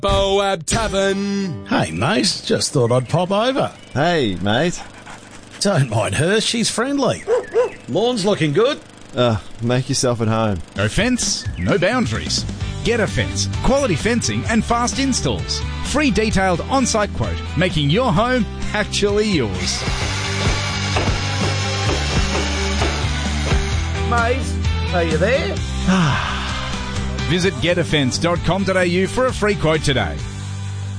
Boab Tavern. Hey, mate, just thought I'd pop over. Hey, mate. Don't mind her, she's friendly. Lawn's looking good. Make yourself at home. No fence, no boundaries. Get a Fence. Quality fencing and fast installs. Free detailed on-site quote, making your home actually yours. Mate, are you there? Visit getafence.com.au for a free quote today.